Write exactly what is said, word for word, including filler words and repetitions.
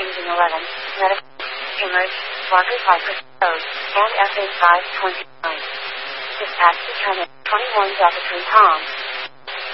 Engine eleven, Medical, Emerge, Walker Viper, Code, and F A five twenty-nine. Dispatch determined, twenty-one Delta three Tom.